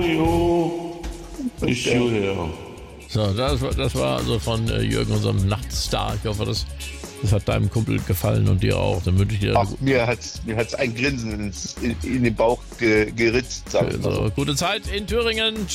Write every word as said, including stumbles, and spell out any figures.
Jo, ich her. So, das war, das war also von äh, Jürgen, unserem Nachtstar. Ich hoffe, das, das hat deinem Kumpel gefallen und dir auch. Dann wünsche ich dir Ach, mir hat's, mir hat's ein Grinsen ins, in, in den Bauch ge, geritzt. Sagen wir so, so. gute Zeit in Thüringen.